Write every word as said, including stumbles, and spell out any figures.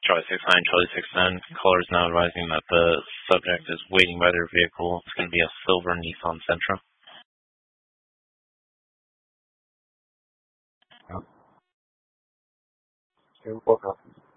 Charlie six nine, Charlie six nine. Caller is now advising that the subject is waiting by their vehicle. It's going to be a silver Nissan Sentra. Yep. Okay, we'll